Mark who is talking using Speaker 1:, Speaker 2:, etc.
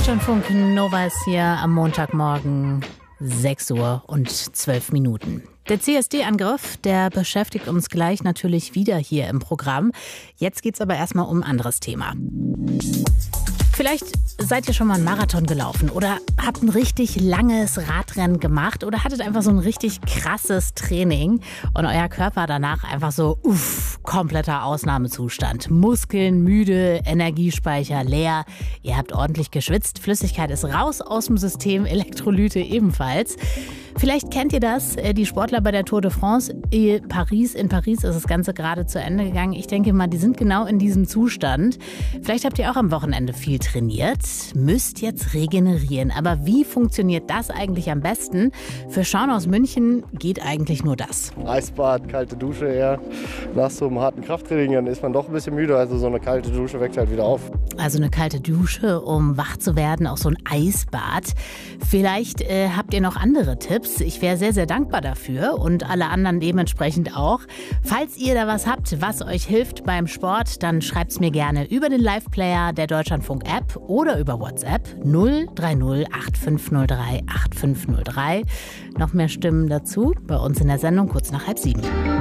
Speaker 1: Deutschlandfunk Nova ist hier am Montagmorgen 6:12 Uhr. Der CSD-Angriff, der beschäftigt uns gleich natürlich wieder hier im Programm. Jetzt geht's aber erstmal um ein anderes Thema. Vielleicht seid ihr schon mal einen Marathon gelaufen oder habt ein richtig langes Radrennen gemacht oder hattet einfach so ein richtig krasses Training und euer Körper danach einfach so, kompletter Ausnahmezustand. Muskeln müde, Energiespeicher leer, ihr habt ordentlich geschwitzt, Flüssigkeit ist raus aus dem System, Elektrolyte ebenfalls. Vielleicht kennt ihr das, die Sportler bei der Tour de France. In Paris ist das Ganze gerade zu Ende gegangen. Ich denke mal, die sind genau in diesem Zustand. Vielleicht habt ihr auch am Wochenende viel trainiert, müsst jetzt regenerieren. Aber wie funktioniert das eigentlich am besten? Für Sean aus München geht eigentlich nur das.
Speaker 2: Eisbad, kalte Dusche eher. Nach so einem harten Krafttraining dann ist man doch ein bisschen müde. Also so eine kalte Dusche weckt halt wieder auf.
Speaker 1: Also eine kalte Dusche, um wach zu werden, auch so ein Eisbad. Vielleicht habt ihr noch andere Tipps. Ich wäre sehr, sehr dankbar dafür und alle anderen dementsprechend auch. Falls ihr da was habt, was euch hilft beim Sport, dann schreibt es mir gerne über den Live-Player der Deutschlandfunk-App oder über WhatsApp 030 8503 8503. Noch mehr Stimmen dazu bei uns in der Sendung kurz nach 6:30.